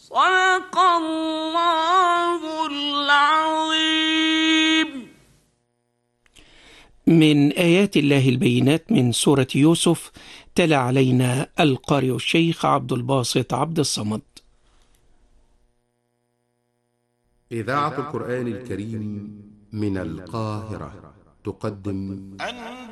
صدق الله العظيم. من آيات الله البينات من سورة يوسف، تلا علينا القارئ الشيخ عبد الباسط عبد الصمد. إذاعة القرآن الكريم من القاهرة تقدم